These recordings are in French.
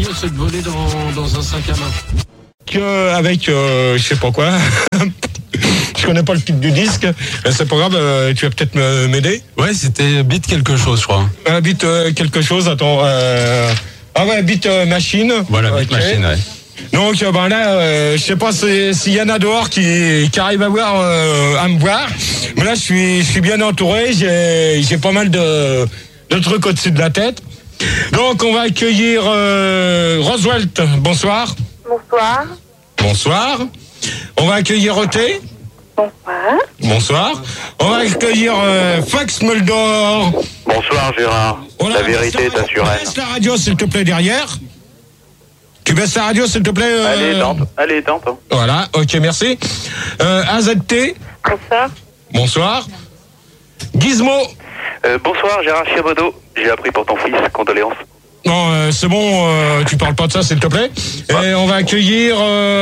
mieux, c'est de voler dans un sac à main. Avec, je sais pas quoi. Je connais pas le titre du disque. C'est pas grave, tu vas peut-être m'aider. Ouais, c'était Beat quelque chose, je crois. Beat quelque chose, attends. Ah ouais, Beat Machine. Voilà, Beat Machine, ouais. Donc ben là, je sais pas s'il y en a dehors qui arrivent à me voir. Mais là, je suis bien entouré. J'ai pas mal de trucs au-dessus de la tête. Donc on va accueillir Roswelt. Bonsoir. Bonsoir. Bonsoir. On va accueillir Oté. Bonsoir. Bonsoir. On va accueillir Fox Mulder. Bonsoir Gérard. La vérité est assurée. Baisse la radio s'il te plaît derrière. Tu baisses la radio s'il te plaît. Allez, tente. Voilà, ok, merci. AZT. Bonsoir. Bonsoir. Gizmo. Bonsoir Gérard Chiabodo. J'ai appris pour ton fils, condoléances. Non, c'est bon, tu parles pas de ça s'il te plaît. Ouais. Et on va accueillir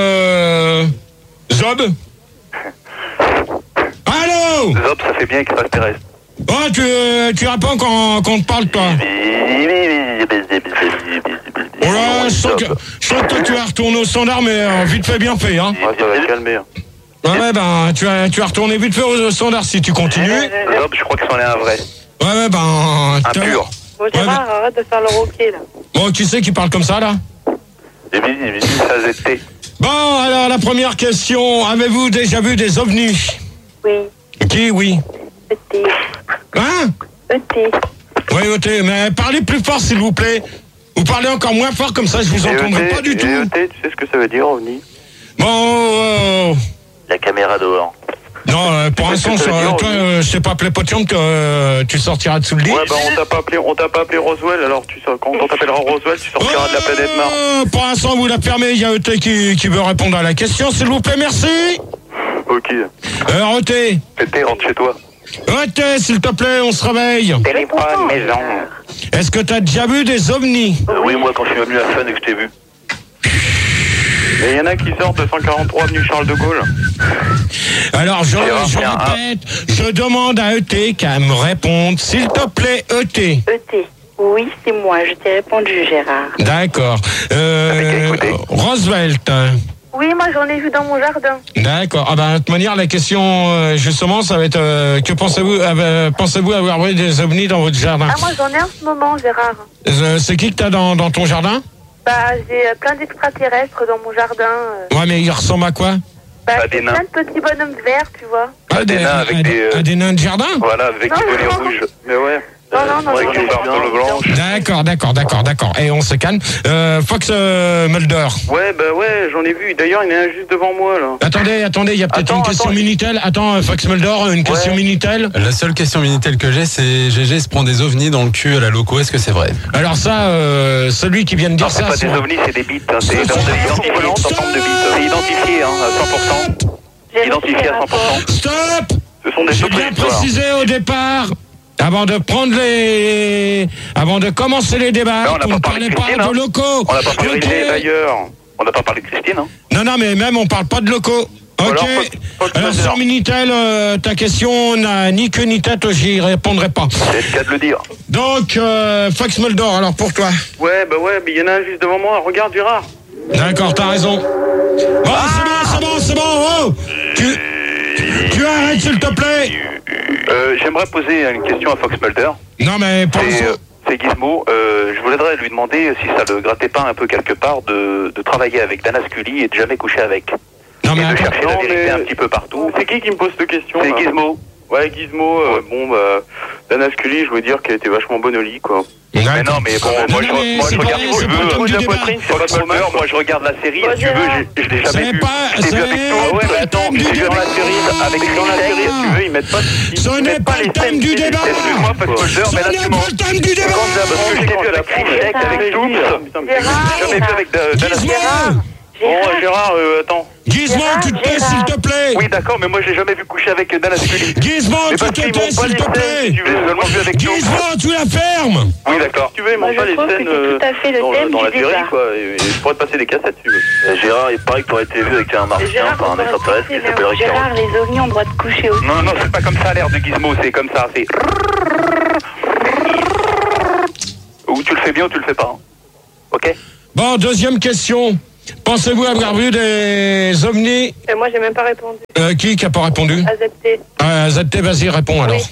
Zob. Allô. Zob, ça fait bien extraterrestre. Oh, tu réponds quand on te parle, toi. Oh là, je sens que toi tu vas retourner au standard, mais vite fait, bien fait, hein. Ouais, ça va calmer. Ouais, ben, tu vas retourner vite fait au standard si tu continues. Zob, je crois que c'en est un vrai. Ouais, ben... Un pur. Bon, Gérard, arrête de faire le roquet, là. Bon, qui c'est qui parle comme ça, là? Ça ZT. Bon, alors, la première question. Avez-vous déjà vu des ovnis? Oui. Qui, oui? ET. Hein? ET. Oui, ET, mais parlez plus fort, s'il vous plaît. Vous parlez encore moins fort, comme ça, je vous entendrai pas du tout. ET, tu sais ce que ça veut dire, OVNI? Bon, La caméra dehors. non, pour l'instant, toi, je t'ai pas appelé Potion, tu sortiras dessous le lit. Ouais, bah on t'a pas appelé Roswell, alors quand on t'appellera Roswell, tu sortiras de la planète Mars. Pour l'instant, vous la fermez, il y a ET qui veut répondre à la question, s'il vous plaît, merci. Ok. ET. ET, rentre chez toi. ET, s'il te plaît, on se réveille. Téléphone, maison. Est-ce que t'as déjà vu des ovnis? Oui, moi, quand je suis venu à Fun et que je t'ai vu. Et il y en a qui sortent de 143 avenue Charles de Gaulle. Alors, je répète, je demande à ET qu'à me répondre, s'il te plaît, ET. ET. Oui, c'est moi, je t'ai répondu, Gérard. D'accord. Roosevelt. Oui, moi, j'en ai vu dans mon jardin. D'accord. Ah ben, de toute manière, la question, justement, ça va être, que pensez-vous avoir vu des ovnis dans votre jardin? Ah, moi, j'en ai en ce moment, Gérard. C'est qui que t'as dans ton jardin? Bah, j'ai plein d'extraterrestres dans mon jardin. Ouais, mais ils ressemblent à quoi? Bah, des nains. plein de petits bonhommes verts, tu vois. Ah, des nains avec des nains de jardin? Voilà, avec des bonnets rouges. Mais ouais. Non. Avec une barbe blanche. D'accord. Et on se calme. Fox Mulder. Ouais, bah ouais, j'en ai vu. D'ailleurs, il y en a un juste devant moi, là. Attendez, il y a peut-être une question Minitel. Attends, Fox Mulder, une question Minitel. La seule question Minitel que j'ai, c'est GG se prend des ovnis dans le cul à la loco. Est-ce que c'est vrai? Alors ça, celui qui vient de dire ça... c'est pas des ovnis, c'est des bits. Hein. C'est identifié en forme de bits. C'est identifié à 100%. Identifié à 100%. Stop. Ce sont des J'ai bien précisé au départ, avant de commencer les débats, on ne parlait pas de locaux. On n'a pas parlé d'ailleurs. On n'a pas parlé de Christine, hein. Non, mais même on parle pas de locaux. Ok. Alors sur Minitel, ta question n'a ni queue ni tête, j'y répondrai pas. C'est le cas de le dire. Donc, Fox Mulder, alors pour toi. Ouais, mais il y en a un juste devant moi. Regarde, Gérard. D'accord, t'as raison. Bon, c'est bon. Oh, tu arrêtes, s'il te plaît. J'aimerais poser une question à Fox Mulder. Non, mais pour c'est Gizmo. Je voudrais lui demander si ça le grattait pas un peu quelque part de travailler avec Dana Scully et de jamais coucher avec. Non, mais et de chercher la vérité un petit peu partout. C'est qui me pose cette question? C'est Gizmo. Ouais, Gizmo. Dana Scully, je veux dire qu'elle était vachement bonne au lit, quoi. Mais non, mais bon, moi je regarde, si tu veux, de la poitrine, Fox Mulder, moi je regarde la série, si tu veux, je l'ai jamais vu. Je l'ai vu avec toi. Ouais, mais attends, je l'ai vu dans la série, si tu veux, ils mettent pas... Ce n'est pas le thème du débat. Excuse-moi, Fox Mulder, mais là tu m'en... Ce n'est pas le thème du débat. Parce que je l'ai vu avec Frischek, avec Stoops, j'ai jamais vu avec Dana Scully. Bon, Gérard, attends. Gizmo, tu te tais, s'il te plaît. Oui, d'accord, mais moi, je l'ai jamais vu coucher avec Dana Scully. Gizmo, tu te tais, s'il te plaît. Gizmo, tu la fermes. Oui, d'accord. Tu veux, ils m'ont pas les scènes dans la série, quoi. Et je pourrais te passer des cassettes, si tu veux. Gérard, il paraît que tu aurais été vu avec un martien, enfin un extraterrestre qui s'appelle Richard. Gérard, les ovnis ont le droit de coucher aussi. Non, c'est pas comme ça, l'air de Gizmo, c'est comme ça, c'est... Ou tu le fais bien ou tu le fais pas. Ok? Bon, deuxième question. Pensez-vous avoir vu des ovnis? Moi, j'ai même pas répondu. Qui n'a pas répondu? AZT. AZT, vas-y, réponds alors.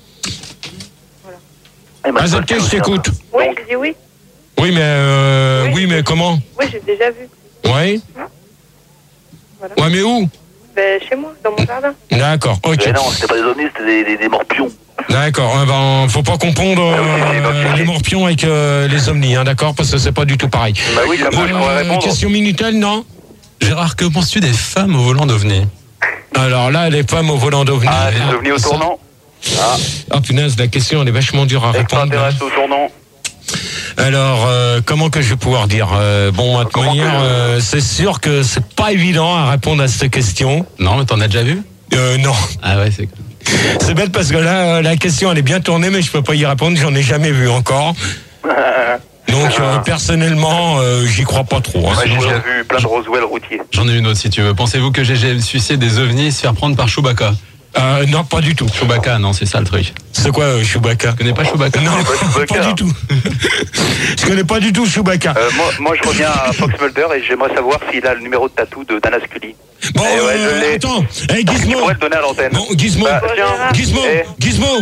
AZT, je t'écoute. Oui, je dis oui. Oui, mais comment? Oui, j'ai déjà vu. Oui. Voilà. Ouais, mais où? Ben, chez moi, dans mon jardin. D'accord, ok. Mais non, c'était pas des ovnis, c'était des morpions. D'accord, faut pas confondre les morpions avec les ovnis, hein, d'accord? Parce que c'est pas du tout pareil. Bah oui, comme moi, je pourrais répondre. Question Minitel, non? Gérard, que penses-tu des femmes au volant d'OVNI? Alors là, les femmes au volant d'OVNI. Ah, des ovnis au tournant. Ah punaise, la question elle est vachement dure à répondre. Extraterrestres au tournant. Alors, comment que je vais pouvoir dire? Bon, de toute manière, c'est sûr que c'est pas évident à répondre à cette question. Non, mais t'en as déjà vu? Non. Ah ouais, c'est... C'est bête parce que là, la question elle est bien tournée, mais je peux pas y répondre, j'en ai jamais vu encore. Donc, personnellement, j'y crois pas trop. Hein. Ouais, j'ai déjà vu plein de Roswell routiers. J'en ai une autre si tu veux. Pensez-vous que GG le suicide des ovnis et se faire prendre par Chewbacca? Non, pas du tout. Chewbacca, non, c'est ça le truc. C'est quoi Chewbacca? Tu connais pas Chewbacca? Non, pas du tout. Je connais pas du tout Chewbacca. Moi, je reviens à Fox Mulder et j'aimerais savoir s'il a le numéro de tatou de Dana Scully. Bon, je l'ai. attends, hey, Gizmo. Tu pourrais le donner à l'antenne. Bon, Gizmo. Tiens. Gizmo. Gizmo.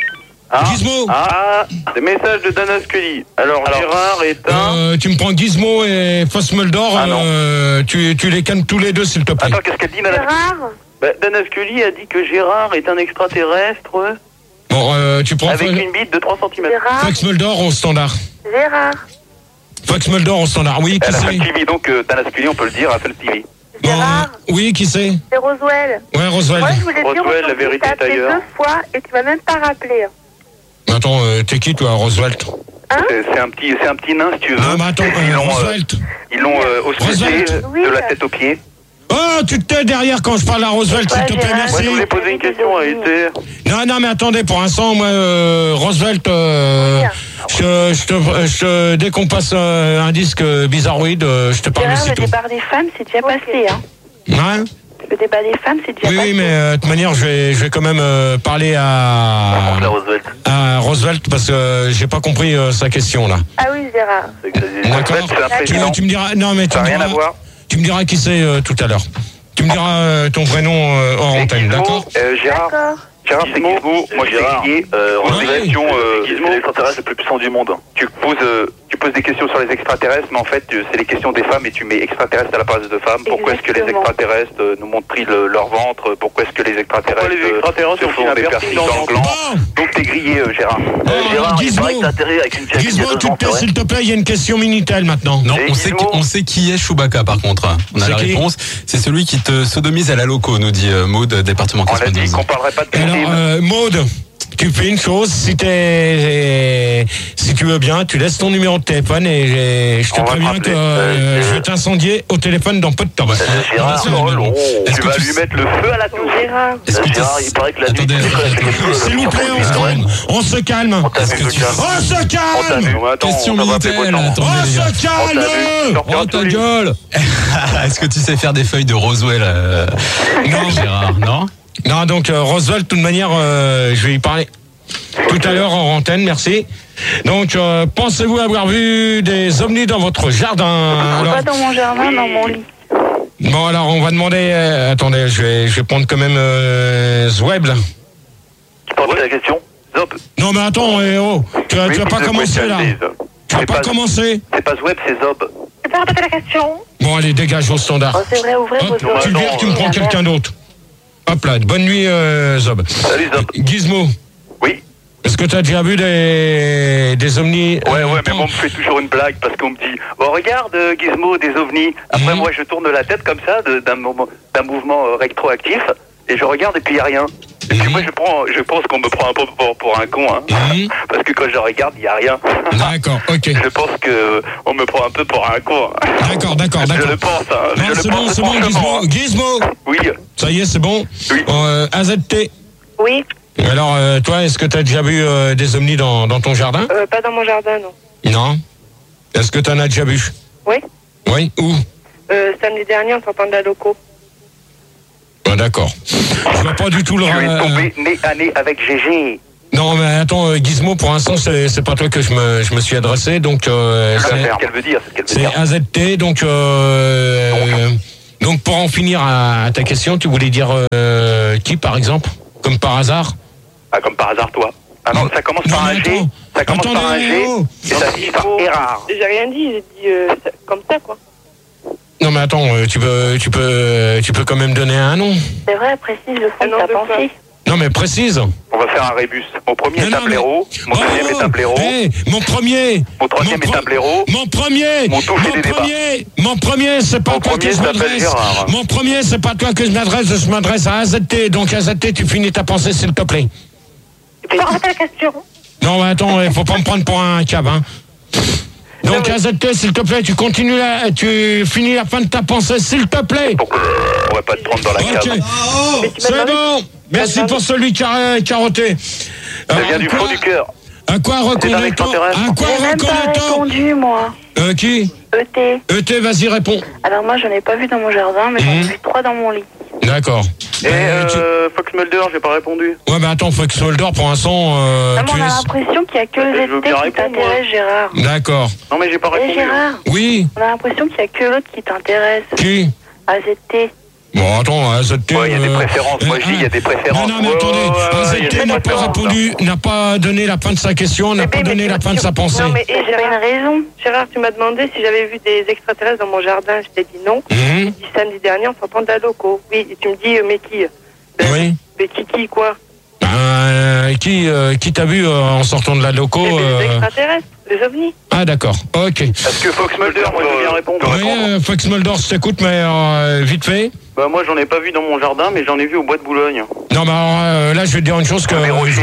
Gizmo. Des messages de Dana Scully. Alors Gérard est un... tu me prends Gizmo et Fox Mulder, tu les cannes tous les deux s'il te plaît. Attends, qu'est-ce qu'elle dit, Dana Scully? Gérard. Dana Scully a dit que Gérard est un extraterrestre. Bon, tu prends avec une bite de 3 cm. Gérard. Fox Mulder au standard. Gérard. Fox Mulder au standard, oui, qui Elle a fait c'est? le TV, donc Dana Scully, on peut le dire, a fait le TV. Gérard. Oui, qui c'est? C'est Roswell. Ouais, Roswell. Moi, je voulais dire Roswell, la aujourd'hui, vérité t'as est appelé ailleurs. 2 fois et tu m'as même pas rappelé. Attends, t'es qui toi, Roswell? Hein? C'est un petit nain, si tu veux. Non, mais attends, Roswell. Ils l'ont ausculté Oui, de la tête aux pieds. Oh, tu te tais derrière quand je parle à Roswell, s'il te plaît, Gérard. Moi, merci. je voulais poser une question à Été. Non, mais attendez, pour l'instant, moi, Roswell, dès qu'on passe un disque bizarroïde, je te parle Gérard, le aussitôt. débat des femmes, c'est déjà passé, hein. Ouais? Le débat des femmes, c'est déjà passé. Oui, mais de toute manière, je vais quand même parler à Roosevelt parce que j'ai pas compris sa question là. Ah oui, Gérard. D'accord. C'est un président. Tu me diras, non mais tu Ça me n'a rien diras, à voir. tu me diras qui c'est tout à l'heure. Tu me diras ton vrai nom hors antenne, d'accord? Gérard. D'accord. Gérard, c'est Gizmo. Moi, je suis lié. Organisation Gizmo, l'extraterrestre le plus puissant du monde. Tu poses des questions sur les extraterrestres, mais en fait, c'est les questions des femmes et tu mets extraterrestres à la place de femmes. Pourquoi est-ce que les Exactement. extraterrestres nous montrent leur ventre? Pourquoi est-ce que les extraterrestres se font des piercings dans le gland? Donc, t'es grillé, Gérard. Gérard, il Gizmo. paraît que t'as atterri avec une fille qui Gizmo, a 2 tu ans, te c'est tais vrai? s'il te plaît, il y a une question Minitel maintenant. Non, Et Gizmo on sait qui est Chewbacca par contre. On a C'est la qui? réponse. C'est celui qui te sodomise à la loco, nous dit Maud, département On a dit 92. qu'on parlerait pas de Alors, Christine. Maud, tu fais une chose, si tu veux bien, tu laisses ton numéro de téléphone et je te On va préviens te que rappeler. je vais t'indier au téléphone dans peu de temps. Gérard, C'est la oh même. non. Est-ce Tu que vas tu lui mettre le feu à la tour. Gérard. Est-ce que Gérard, il paraît que la nuit, Attendez, tu décolles avec une fille, S'il vous plaît, on se c'est vrai. calme. On se calme. Est-ce que tu... On se calme. Question on va appeler Minitel, Botan. attendez On les gars. se calme. Oh ta gueule. Est-ce que tu sais faire des feuilles de Roswell Non, Gérard, non? Non, donc Roswell, de toute manière, je vais y parler tout à l'heure en antenne, merci. Donc, pensez-vous avoir vu des ovnis dans votre jardin? Alors, Pas dans mon jardin, dans mon lit. bon, alors, on va demander... attendez, je vais prendre quand même Zweb, là. Tu peux reposer la question? Zop. Non, mais attends, tu vas pas commencer, là. Tu vas C'est pas commencer. C'est pas Zweb, c'est Zob. Tu peux répéter la question? Bon, allez, dégage au standard. Oh, c'est vrai, ouvrez vos Hop, oreilles. tu viens, tu me prends quelqu'un d'autre. Hop là, bonne nuit, Zob. Salut, Zop. Gizmo, Oui. est-ce que tu as déjà vu des ovnis? Ouais, mais moi, on me fait toujours une blague parce qu'on me dit oh, regarde, Gizmo, des ovnis. Après, moi, je tourne la tête comme ça, d'un mouvement rétroactif, et je regarde et puis il n'y a rien. Et puis moi, je pense qu'on me prend un peu pour un con, hein. Parce que quand je regarde, il n'y a rien. D'accord, ok. Je pense qu'on me prend un peu pour un con. Hein. D'accord. Je le pense, hein. Non, Je le c'est bon, pense c'est bon, franchement. Gizmo. Oui. Ça y est, c'est bon. Oui. AZT. Oui, Alors, toi, est-ce que tu as déjà vu des ovnis dans ton jardin? pas dans mon jardin, non. Non. Est-ce que tu en as déjà vu? Oui, Oui. Où? samedi dernier, en sortant de la loco. Ah, d'accord. Je vois pas du tout le... Je vais tomber nez à nez avec GG. Non, mais attends, Gizmo, pour l'instant, c'est pas toi que je me suis adressé, donc C'est ce qu'elle veut dire. c'est AZT, donc pour en finir à ta question, tu voulais dire qui, par exemple, comme par hasard? Ah, comme par hasard, toi. Ah non, ça commence par un G. Ça commence par un G. Et ça finit par Erard. J'ai rien dit, j'ai dit comme ça, quoi. Non, mais attends, tu peux quand même donner un nom. C'est vrai, précise le fond de ta pensée. Non, mais précise. On va faire un rébus. Mon premier est un blaireau. Mon deuxième est un blaireau. Mon premier. Mon troisième est un blaireau. Mon premier. Mon premier, c'est pas toi que je m'adresse. Mon premier, c'est pas toi que je m'adresse à AZT. Donc AZT, tu finis ta pensée, s'il te plaît. Tu peux remettre la question? Non, mais attends, il faut pas me prendre pour un cab, hein. Donc AZT, s'il te plaît, tu finis la fin de ta pensée, s'il te plaît. On va pas te prendre dans la cave. Ok. C'est bon. Merci pour celui qui a carotté. Ça vient du fond du cœur. À quoi reconnaît-on? J'ai même pas répondu, moi. Qui? ET. ET, vas-y, réponds. Alors moi, j'en ai pas vu dans mon jardin, mais j'en ai vu 3 dans mon lit. D'accord. Et Fox Mulder, j'ai pas répondu. Ouais, mais attends, Fox Mulder, pour l'instant, on a l'impression qu'il y a que le ZT qui t'intéresse, Gérard. D'accord. Non, mais j'ai pas répondu. Gérard, oui. On a l'impression qu'il y a que l'autre qui t'intéresse. Qui? AZT. Bon, attends, AZT... Ouais, il y a des préférences. Moi, je dis, il y a des préférences. Non, mais attendez, AZT n'a pas répondu, n'a pas donné la fin de sa question, n'a pas donné la fin de sa pensée. Non, mais J'ai pas une raison. Gérard, tu m'as demandé si j'avais vu des extraterrestres dans mon jardin. Je t'ai dit non. J'ai dit samedi dernier en sortant de la loco. Oui, et tu me dis, mais qui? Oui. Mais qui, quoi? Qui t'a vu en sortant de la loco? Les extraterrestres, les ovnis. Ah, d'accord, ok. Est-ce que Fox Mulder, moi, je viens répondre? Oui, Fox Mulder, je t'écoute, mais vite fait. Bah, moi, j'en ai pas vu dans mon jardin, mais j'en ai vu au bois de Boulogne. Non, mais alors, là, je vais te dire une chose que...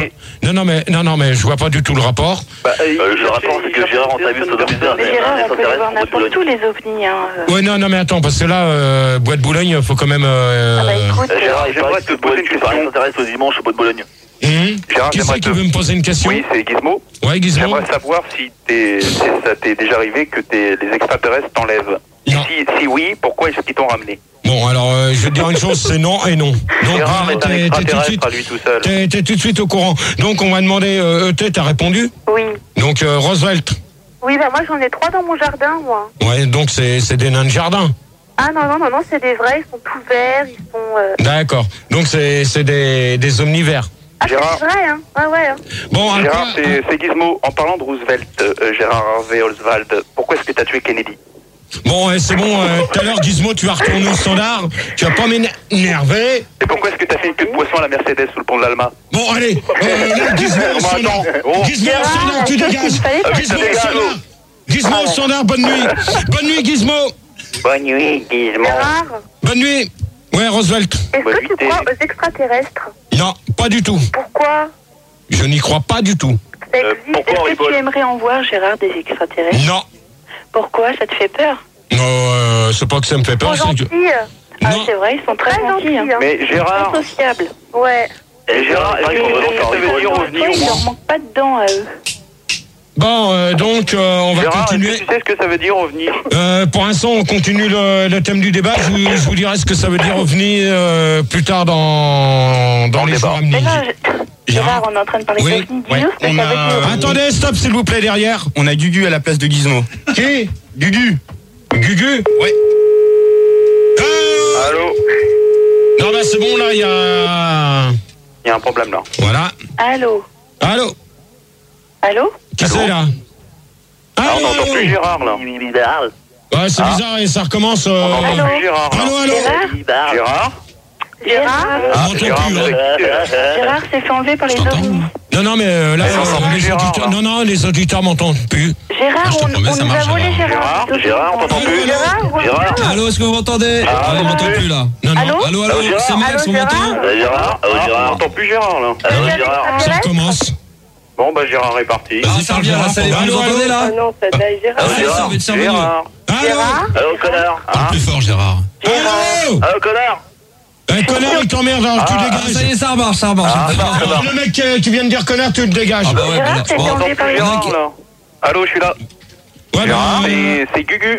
Non, mais je vois pas du tout le rapport. Bah, le rapport, c'est que Gérard, on t'a vu sur le bizarre. Mais Gérard, on peut les voir n'importe où, les ovnis. Ouais, non, mais attends, parce que là, bois de Boulogne, faut quand même... écoute, Gérard, j'aimerais te poser une question. Ça t'intéresse au dimanche au bois de Boulogne. Gérard, Qui c'est qui veut me poser une question? Oui, c'est Gizmo. Ouais, Gizmo. J'aimerais savoir si ça t'est déjà arrivé que les extraterrestres t'enlèvent. Non. Si oui, pourquoi est-ce qu'ils t'ont ramené? Bon, alors, je vais te dire une chose, c'est non et non. Donc, Gérard est un extraterrestre à lui tout seul. T'es tout de suite au courant. Donc, on va demander, ET, t'as répondu? Oui. Donc, Roosevelt. Oui, bah moi, j'en ai 3 dans mon jardin, moi. Ouais, donc c'est des nains de jardin. Ah non, c'est des vrais, ils sont tout verts, ils sont... D'accord. Donc, c'est des omnivores. Ah, Gérard. c'est vrai, hein. Ouais. Bon, Gérard, c'est Gizmo. En parlant de Roosevelt, Gérard Harvey Oswald, pourquoi est-ce que tu as tué Kennedy? Bon, c'est bon. Tout à l'heure, Gizmo, tu vas retourner au standard. Tu vas pas m'énerver. Et pourquoi est-ce que tu as fait une queue de poisson à la Mercedes sous le pont de l'Alma? Bon, allez. Là, Gizmo au standard. Gizmo au standard, tu dégages. Gizmo au standard. Gizmo au standard, bonne nuit. Bonne nuit, Gizmo. Bonne nuit, Gizmo. Gérard, Bonne nuit. Ouais, Roosevelt. est-ce que tu crois aux extraterrestres? Non, pas du tout. Pourquoi? Je n'y crois pas du tout. Ça existe. pourquoi on Est-ce que rigole? tu aimerais en voir, Gérard, des extraterrestres? Non. Pourquoi? Ça te fait peur? Non, c'est pas que ça me fait peur. Ils sont c'est que... gentils. Ah, Non. c'est vrai, ils sont très gentils. Hein. Mais Gérard, Très sociables. Ouais. Gérard, est-ce que ça veut dire ovni Il au moins? leur manque pas de dents à eux. Bon, donc, on va Gérard, continuer. est-ce que tu sais ce que ça veut dire ovni? Pour l'instant, on continue le thème du débat. Je vous dirai ce que ça veut dire OVNI plus tard dans les jours à venir. Mais non, Gérard, on est en train de parler Oui. d'ovnis. Dis-nous ce que ça veut dire. Attendez, stop, s'il vous plaît, derrière. On a Gugu à la place de Gizmo. Qui? Gugu. Gugu? Ouais. Allô? Non, bah c'est bon, là, il y a... Il y a un problème là. Voilà. Allô? Allô? Allô? Qui c'est, là? Ah, on n'entend plus Gérard là. Ouais, c'est bizarre, et ça recommence... On n'entend plus Gérard là. Allô? Gérard? Gérard? Gérard? On m'entend Gérard, plus, vous là. avez quitté, là. Gérard s'est fait enlever par les ovnis. Non, mais là, Mais j'entends plus les Gérard, auditeurs... là. Non, les auditeurs m'entendent plus. Gérard, on nous a volé Gérard. Gérard, on t'entend plus. Gérard? Allô, est-ce que vous m'entendez? Ah, on m'entend plus là. Non, Allô? Allô, Gérard? c'est Max, on m'entend? Gérard? On n'entend plus Gérard là. Ça recommence. Bon, bah Gérard est parti. Vas-y, parle bien, là, ça y est, vous Allô, nous entendez Ah là? non, ça daille, Gérard. Gérard? Allô? Allô, connard? Parle plus fort, Gérard. Allô? Allô, connard? Connard, il t'emmerde, alors tu dégages. Ça y est, ça marche. Le mec qui vient de dire connard, tu le dégages. Ah bah ouais, Gérard, bon, t'es enlevé par les Gérard là. Allô, je suis là. Ouais, Gérard, bah, c'est Gugu. ouais,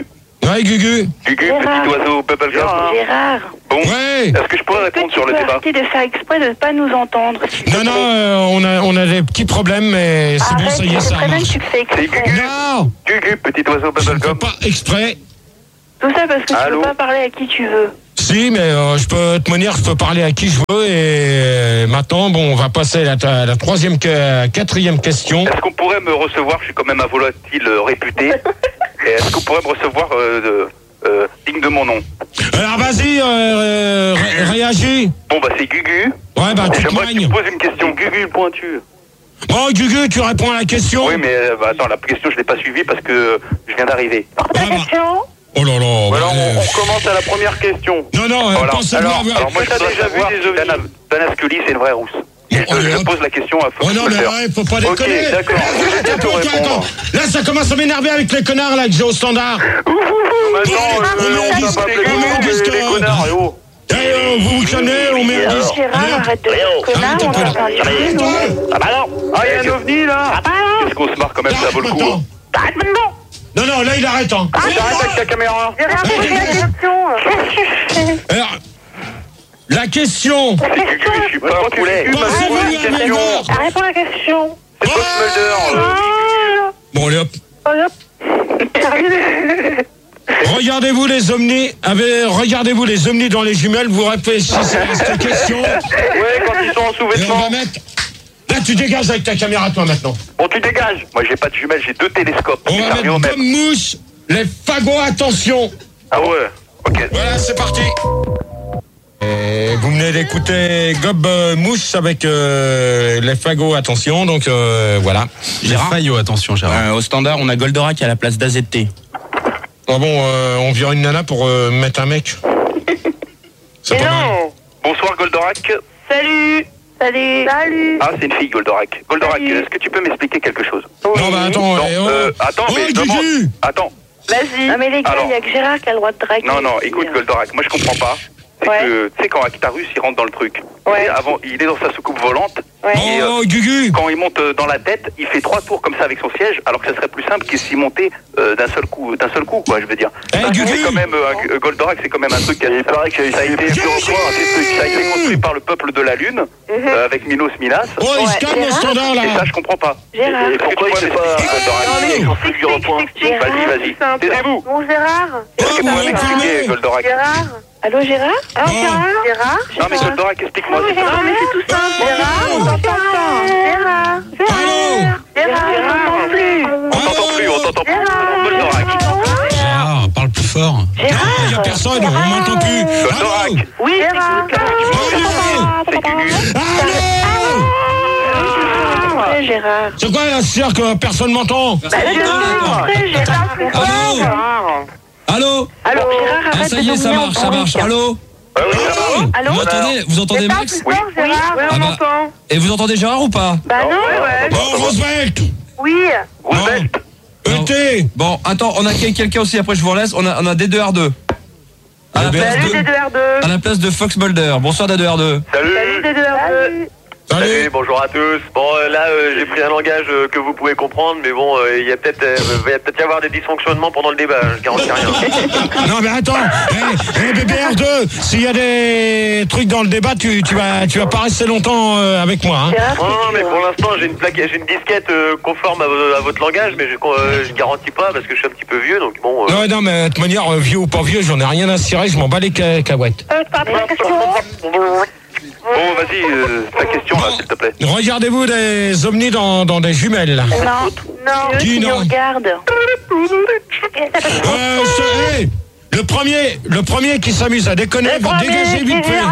Ouais, Gugu. Gugu, Gérard. petit oiseau, bubblegum. Gérard. Bon, Ouais. est-ce que je pourrais Est-ce que répondre tu sur le peux débat? arrêter de faire exprès de ne pas nous entendre? Non, on a des petits problèmes, mais c'est bon, ça y est, c'est ça très bien que marche. tu le fais C'est exprès. Gugu. Non, Gugu, petit oiseau, je ne fais bubblegum. pas exprès. Tout ça parce que tu Allô? peux pas parler à qui tu veux. Si, mais je peux te dire, je peux parler à qui je veux. Et maintenant, bon, on va passer à la quatrième question. Est-ce qu'on pourrait me recevoir? Je suis quand même un volatile réputé. Et est-ce qu'on pourrait me recevoir digne de mon nom? Alors vas-y, réagis. Bon, bah c'est Gugu. Ouais, bah tu te J'aimerais que tu manges. me poses une question. Gugu le pointu. Bon, Gugu, tu réponds à la question. Oui, mais attends, la question, je l'ai pas suivie parce que je viens d'arriver. Ah, bah. Oh là là. bah, Alors, on recommence à la première question. Non, non, Voilà. pensez-moi Alors moi, je T'as voudrais déjà vu savoir des si ovnis? Dana Scully, c'est une vraie rousse. Oh, Je pose la question à Oh Fox non, mais Mulder. ouais, faut pas Ok, déconner. d'accord. Attends. Là, ça commence à m'énerver avec les connards, là, que j'ai au standard. Maintenant, on on dit tape que- les on dit couilles, que- les connards, et oh. Eh, vous connaissez, on met un disque. Gérard, arrête de dire connard, on va faire du bruit, non? Ah bah non. Ah, il y a un ovni, là. Qu'est-ce qu'on se marre quand même, ça vaut le coup. hein. Arrête maintenant. Non, non, là, il arrête, hein. Arrête avec ta caméra. Gérard, pose la question. Alors, la question. C'est Gugu, je suis pas un poulet. Passez-vous Pose une à question. Weber. Réponds à la question. C'est Fox Mulder. Bon, allez, hop. Regardez-vous les ovnis dans les jumelles, vous réfléchissez à cette question. Ouais, quand ils sont en Et on va sous-vêtements. mettre... Là, tu dégages avec ta caméra, toi, maintenant. Bon, tu dégages. Moi, j'ai pas de jumelles, j'ai 2 télescopes. On Ça va revient au mettre même. comme mouche les fagots, attention. Ah ouais. Ok. Voilà, c'est parti. Et vous venez d'écouter Gob Mouche avec les fagots, attention, donc voilà. Gérard Fayot, attention Gérard. Au standard, on a Goldorak à la place d'AZT. Ah bon, on vire une nana pour mettre un mec. C'est pas mal. Bonsoir, Goldorak. Salut. Salut. Ah, c'est une fille, Goldorak. Goldorak, Salut. est-ce que tu peux m'expliquer quelque chose? Non, bah attends, Non, attends, oh, mais je Gugu. demande. Attends. Vas-y. Non mais les gars, Alors. il n'y a que Gérard qui a le droit de draguer. Non, non, écoute, Goldorak, moi je comprends pas. C'est Ouais. que, tu sais, quand Actarus il rentre dans le truc, Ouais. et avant, il est dans sa soucoupe volante, Ouais. et Oh, Gugu. quand il monte dans la tête, il fait 3 tours comme ça avec son siège, alors que ça serait plus simple qu'il s'y montait d'un seul coup, quoi, je veux dire. Eh, Ça, Gugu. c'est quand même, Goldorak, c'est quand même un truc qui a il paraît que ça a été ça a été construit par le peuple de la Lune, avec Minos Minas. Oh, il se Ouais, calme au Gérard. standard, Et ça, là. je comprends pas. Gérard. Et pourquoi il fait pas Goldorak? Gérard, Vas-y. Taisez-vous. Bon Gérard. Oh, Est-ce que tu vous pourrais m'expliquer, réclamez. Goldorak? Gérard. Allô Gérard? Oh. Gérard. Non, mais Goldorak, explique-moi. Non mais c'est tout simple. Gérard, on t'entend pas. Gérard. Allô. Gérard, on t'entend plus. On t'entend plus. Goldorak. Gérard, parle plus fort. Non, il n'y a personne, on m'entend plus. Goldorak. Allô. Oui, Gérard. C'est Gugu. Allô. Ouais, Gérard. C'est quoi la cirque, personne m'entend? Gérard. Allô? Allô, Gérard, Ah, arrête ça de y est, ça dominer marche, en ça marche. public. Allô? Allô? Vous entendez Max? Oui. Gérard. Ah bah, et vous entendez Gérard ou pas? Bah non. Oh, Roosevelt. Oui. Roosevelt. ET. Bon, attends, on a quelqu'un aussi, après je vous relaisse. On a D2R2. À la place Salut de, D2R2. à la place de Fox Mulder. Bonsoir D2R2. Salut. Salut D2R2. Salut. Bonjour à tous. Bon, là, j'ai pris un langage que vous pouvez comprendre, mais bon, il va peut-être y avoir des dysfonctionnements pendant le débat, je garantis rien. Non, mais attends. BBR2, s'il y a des trucs dans le débat, tu vas pas rester longtemps avec moi. Hein. Gérard, Non, c'est mais dur. pour l'instant, j'ai une disquette conforme à votre langage, mais je garantis pas parce que je suis un petit peu vieux, donc bon. Ouais, non, mais de toute manière, vieux ou pas vieux, j'en ai rien à cirer, je m'en bats les cacahuètes. Bon, vas-y, ta question, là, s'il te plaît. Regardez-vous des ovnis dans des jumelles. Là. Non. Dis Qui nous non. regarde. Hey, le premier qui s'amuse à déconner, va dégager vite fait.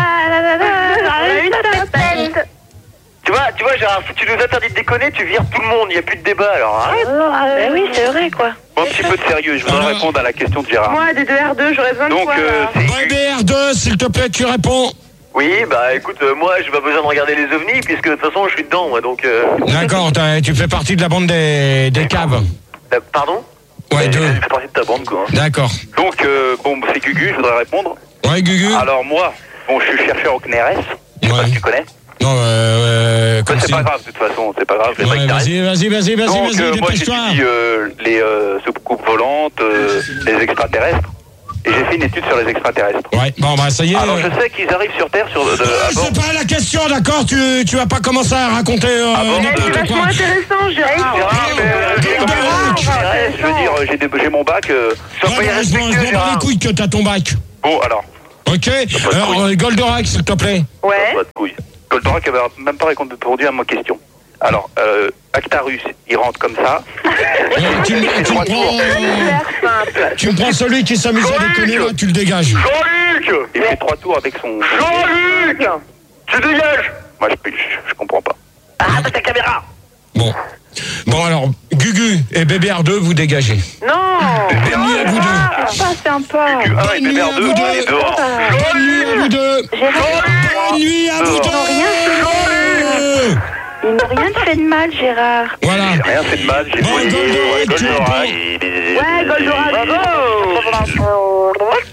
Tu vois, Gérard, si tu nous interdis de déconner, tu vires tout le monde, il n'y a plus de débat, alors arrête. Bah oui, c'est vrai quoi. Bon, un petit peu de sérieux, je voudrais répondre à la question de Gérard. Moi, D2R2, j'aurais besoin de Donc, toi. là. c'est BBR2, s'il te plaît, tu réponds. Oui, bah écoute, moi, j'ai pas besoin de regarder les ovnis, puisque de toute façon, je suis dedans, moi, donc... D'accord, tu fais partie de la bande des caves. Pardon? Ouais, Je deux. fais partie de ta bande, quoi. D'accord. Donc, bon, c'est Gugu, je voudrais répondre. Ouais, Gugu. Alors, moi, bon, je suis chercheur au CNRS. Je sais pas Ouais. si tu connais. Non, comme C'est si... pas grave, de toute façon, c'est pas grave. c'est pas Ouais, que t'arrêtes. vas-y, Donc, moi, dépêche-toi. j'étudie les soucoupes volantes, les extraterrestres. Et j'ai fait une étude sur les extraterrestres. Ouais, bon, bah, ça y est. Alors, je sais qu'ils arrivent sur Terre sur... c'est pas la question, d'accord, tu vas pas commencer à raconter C'est vachement intéressant, Gérard. Je veux dire, j'ai mon bac. Je m'en bats les couilles que t'as ton bac. Bon, alors. Ok, alors Goldorak, s'il te plaît. Ouais. Pas de couilles. Goldorak avait même pas répondu à ma question. Alors, Actarus, il rentre comme ça. Tu me prends celui qui s'amuse à déconner, là, tu le dégages. Jean-Luc, il fait 3 tours avec son... Jean-Luc, tu dégages. Moi, je comprends pas. Ah, ta caméra. Bon, alors, Gugu et BBR2, vous dégagez. Non. Bonne nuit à vous deux. Pas sympa. Bonne nuit à vous deux. Bonne nuit à vous deux. Bonne nuit à vous deux. Ils n'ont rien fait de mal, Gérard. Voilà. J'ai rien fait de mal, j'ai Bon, Goldorak. Ouais, Goldorak, bravo.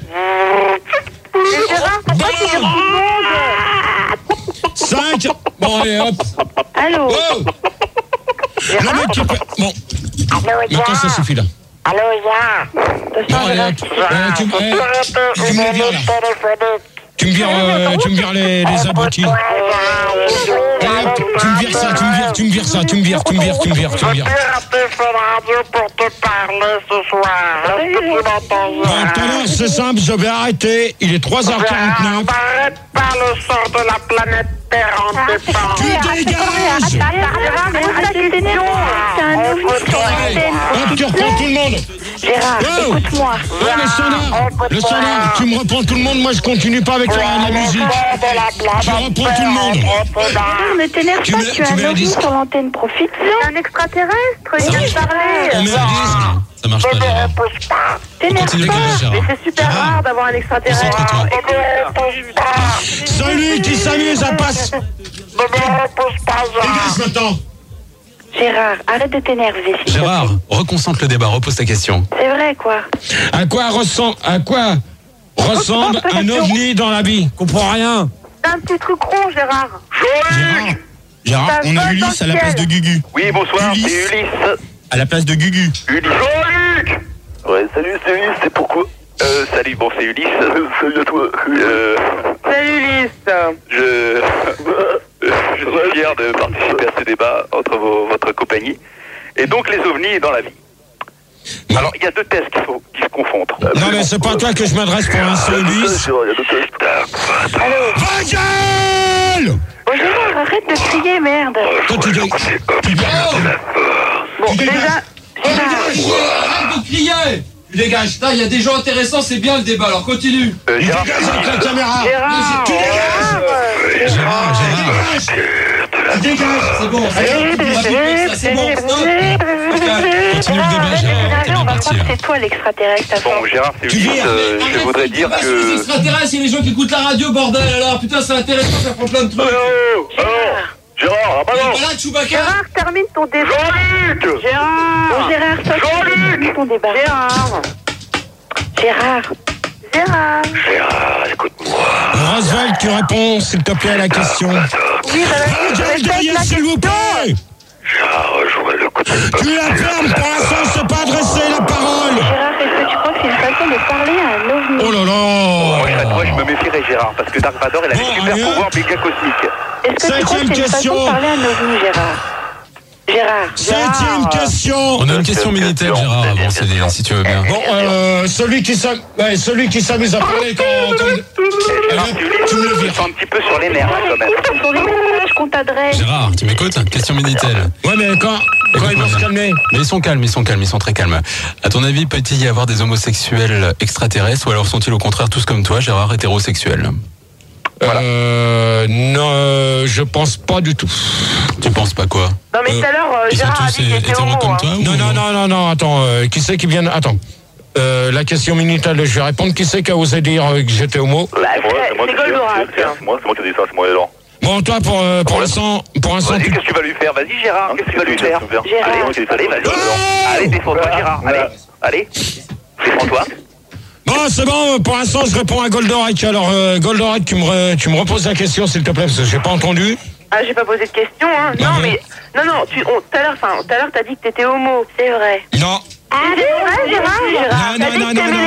Gérard, pourquoi tu dis tout 5. Bon, allez, hop. Allô. Oh. Le mec qui fait... Bon. Maintenant, ça suffit, là. Allô, Yann. Bon, allez, hop. Tu me les vires, là. Tu me vires les abrutis. Allez, hop, tu me vires ça. Bon, tout à l'heure, c'est simple, je vais arrêter. Il est 3h49. Arrête pas le sort de la planète Terre en défense. Tu dégages. Hop, tu reprends tout le monde. Gérard, écoute-moi. Le standard, tu me reprends tout le monde, moi je continue pas avec la musique. Tu reprends tout le monde. Gérard, ne t'énerve pas, tu as un ovni sur l'antenne, profite. C'est un extraterrestre, il vient de parler. On met un disque. Ça marche pas, Gérard. T'énerve Continue de pas. dégager, Gérard. C'est super rare d'avoir un extraterrestre. Concentre-toi. Celui qui s'amuse à passer. Dégage maintenant. Gérard, arrête de t'énerver. Gérard, reconcentre le débat, repose ta question. C'est vrai, quoi. À quoi ressemble un ovni dans la vie? Comprends rien. C'est un petit truc rond, Gérard. Gérard, on a Ulysse à la place de Gugu. Oui, bonsoir, c'est Ulysse. À la place de Gugu. Ulysse. Jean-Luc. Ouais, salut, c'est Ulysse, c'est pourquoi salut, bon, c'est Ulysse. Salut à toi. Salut, Ulysse. Je suis fier de participer à ce débat entre votre compagnie. Et donc, les ovnis dans la vie. Alors, il y a 2 tests qui se confondent. Non, mais c'est pas à toi que je m'adresse pour l'instant, Ulysse. Il y a 2 tests. Allô. Va gueule! Oh, Gérard, arrête de crier, merde. Toi, tu dégages. Bon, déjà, Gérard. Arrête de crier! Tu dégages. Il y a des gens intéressants, c'est bien le débat, alors continue. Gérard. Dégage avec la caméra. Tu dégages. Gérard. Tu dégages. C'est bon, c'est bon, stop. Continue le débat, Gérard. T'es On bien va parti. croire que c'est toi l'extraterrestre à fond. Bon, Gérard, c'est Ulysse. Je voudrais dire Les que... extraterrestres, c'est les gens qui écoutent la radio, bordel, alors. Putain, c'est intéressant, ça prend plein de trucs. Gérard, Pas là, Chewbacca. Gérard, termine ton débat. Jean-Luc. Gérard. Bon, Gérard, toi, termine ton débat. Gérard. Gérard, écoute-moi. Roswell, tu réponds, s'il te plaît, à la question. Oui, Roswell, derrière, s'il vous plaît. Gérard, rejoins le côté. Tu la fermes, pour l'instant, je t'ai pas adressé la parole. Gérard, est-ce que tu crois que c'est une façon de parler à un ovni? Oh là là. Moi, je me méfierais, Gérard, parce que Dark Vador, il a des super pouvoirs méga cosmiques. Est-ce que tu crois que c'est une façon de parler à un ovni, Gérard? 7e question. On a une question Minitel, Gérard, avant, si tu veux bien. Bon, celui qui s'amuse à parler quand... Tu me le vires. Un petit peu sur les nerfs, quand même. Sur les messages qu'on t'adresse. Gérard, tu m'écoutes? Question Minitel. Ouais, mais quand ils vont se calmer. Mais ils sont calmes, ils sont très calmes. À ton avis, peut-il y avoir des homosexuels extraterrestres ou alors sont-ils au contraire tous comme toi, Gérard, hétérosexuels? Voilà. Non, je pense pas du tout. Tu penses pas quoi? Non, mais tout à l'heure, Ils sont Gérard a tous dit que t'étais hétéros homo. comme toi ou... Non, attends, qui c'est qui vient... Attends, la question Minitel, je vais répondre. Qui c'est qui a osé dire que j'étais homo? C'est Goldorak. C'est moi qui dis ça, c'est moi les gens. Bon, toi, pour l'instant... Vas-y, qu'est-ce que tu vas lui faire? Vas-y, Gérard, qu'est-ce que tu vas lui faire? Allez, vas-y. Allez, défends-toi, Gérard. Allez, défends-toi. Bon, c'est bon, pour l'instant, je réponds à Goldorak. Alors, Goldorak, tu me reposes la question, s'il te plaît, parce que j'ai pas entendu. Ah, j'ai pas posé de question, hein. Non, mais... Non, tout à l'heure, t'as dit que t'étais homo. C'est vrai. Non. Ah, c'est vrai, Gérard? Non.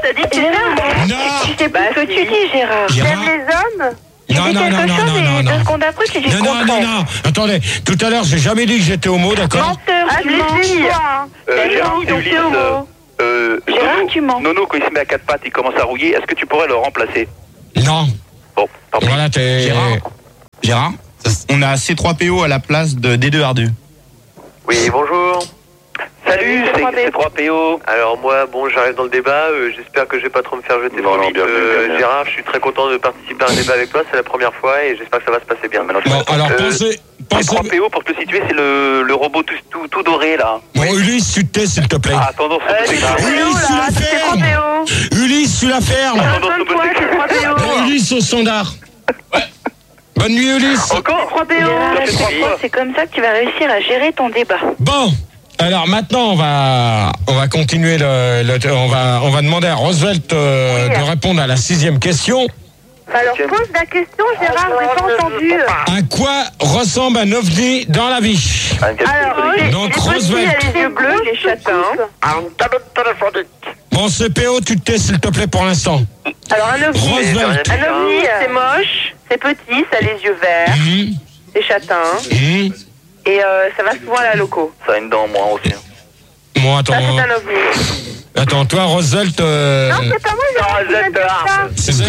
t'as dit que Gérard. Non. Je sais pas ce que tu dis, Gérard. J'aime les hommes. Non, Deux secondes après, tu dis le contraire. Non. Attendez, tout à l'heure, j'ai jamais dit que j'étais homo, d'accord? Menteur, tu mens. Gérard, donc t'es homo. Gérard, tu mens. Nono, quand il se met à quatre pattes, il commence à rouiller. Est-ce que tu pourrais le remplacer? Non. Bon, tant pis. Voilà, Gérard, on a C3PO à la place de D2R2. Oui, bonjour. Salut, c'est C3PO. Alors moi, bon, j'arrive dans le débat, j'espère que je vais pas trop me faire jeter trop vite. bien. Gérard, je suis très content de participer à un débat avec toi, c'est la première fois et j'espère que ça va se passer bien. Bon, alors pensez... C3PO, pour te situer, c'est le robot tout doré, là. Bon, Ulysse, tu te tais, s'il te plaît. Ah, tendance Ulysse, tu la fermes. Ulysse, tu la fermes. Ulysse au standard. Ouais. Bonne nuit, Ulysse. Encore C'est comme ça que tu vas réussir à gérer ton débat. Bon. Alors maintenant, on va continuer on va demander à Roosevelt de répondre à la 6e question. Alors pose la question, Gérard, j'ai pas entendu. À quoi ressemble un ovni dans la vie? Alors, donc Roosevelt. Les yeux bleus, les châtains. Bon, CPO, tu te tais, s'il te plaît, pour l'instant. Alors un ovni, Roosevelt. c'est moche, c'est petit, ça a les yeux verts, c'est châtain. Et ça va souvent à la loco. Ça a une dent, moi aussi. Bon, attends. Ça, c'est un ovni. Attends, toi, Roosevelt... Non, c'est pas moi, Gérard.